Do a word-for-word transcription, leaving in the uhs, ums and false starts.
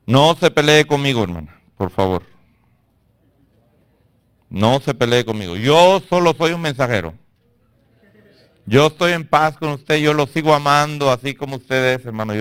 No se pelee conmigo, hermana, por favor. No se pelee conmigo. Yo solo soy un mensajero. Yo estoy en paz con usted, yo lo sigo amando así como usted es, hermano.